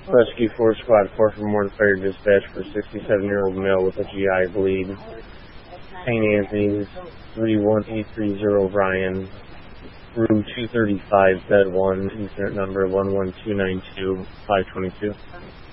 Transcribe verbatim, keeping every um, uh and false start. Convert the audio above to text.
Rescue four Squad four from Warren Fire Dispatch for sixty-seven-year-old male with a G I bleed. Saint Anthony's three one eight three zero Ryan. Room two thirty-five, bed one, incident number one one two nine two five two two.